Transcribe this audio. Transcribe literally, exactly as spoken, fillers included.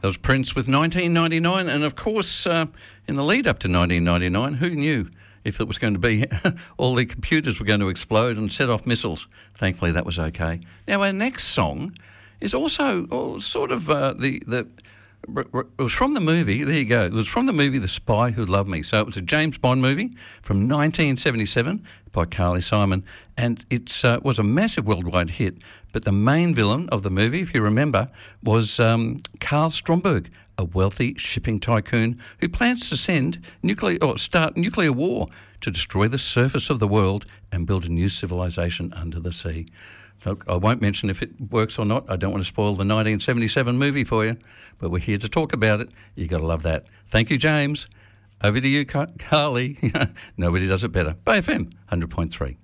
That was Prince with nineteen ninety-nine, and of course, uh, in the lead up to nineteen ninety-nine, who knew if it was going to be all the computers were going to explode and set off missiles? Thankfully, that was okay. Now, our next song is also oh, sort of uh, the the. It was from the movie, there you go, it was from the movie The Spy Who Loved Me. So it was a James Bond movie from nineteen seventy-seven by Carly Simon, and it uh, was a massive worldwide hit. But the main villain of the movie, if you remember, was um, Carl Stromberg, a wealthy shipping tycoon who plans to send nuclear or start nuclear war to destroy the surface of the world and build a new civilization under the sea. Look, I won't mention if it works or not. I don't want to spoil the nineteen seventy-seven movie for you, but we're here to talk about it. You've got to love that. Thank you, James. Over to you, Carly. Nobody does it better. Bay F M, one hundred point three.